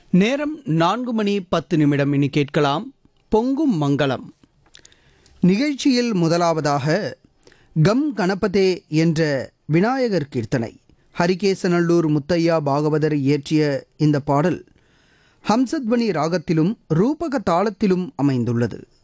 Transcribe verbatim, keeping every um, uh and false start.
நேரம் நான்கு மணி பத்து நிமிடம். இனி கேட்கலாம் பொங்கும் மங்களம் நிகழ்ச்சியில். முதலாவதாக கம் கணபதே என்ற விநாயகர் கீர்த்தனை. ஹரிகேசநல்லூர் முத்தையா பாகவதர் இயற்றிய இந்த பாடல் ஹம்சத்வனி ராகத்திலும் ரூபக தாளத்திலும் அமைந்துள்ளது.